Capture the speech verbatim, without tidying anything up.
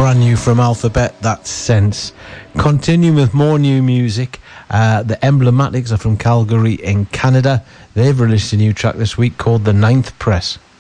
Brand new from Alphabet, that's Sense. Continuing with more new music, uh, the Emblematics are from Calgary in Canada. They've released a new track this week called The Ninth Press.